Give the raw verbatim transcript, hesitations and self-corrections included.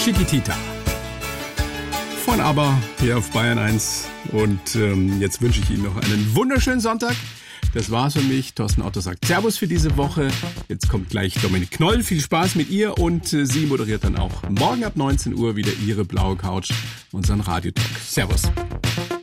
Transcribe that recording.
Chiquitita von ABBA hier auf Bayern eins. Und ähm, jetzt wünsche ich Ihnen noch einen wunderschönen Sonntag. Das war's für mich. Thorsten Otto sagt Servus für diese Woche. Jetzt kommt gleich Dominik Knoll. Viel Spaß mit ihr und äh, sie moderiert dann auch morgen ab neunzehn Uhr wieder ihre blaue Couch, unseren Radiotalk. Servus.